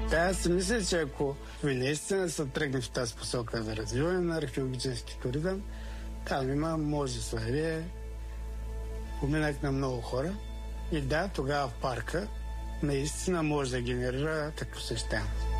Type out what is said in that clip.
Да, аз си мисля, че ако ви наистина се тръгне в тази посока за развиване на археологически туризъм, там може да се поминък на много хора. И да, тогава в парка наистина може да генерира такъв посещаемост.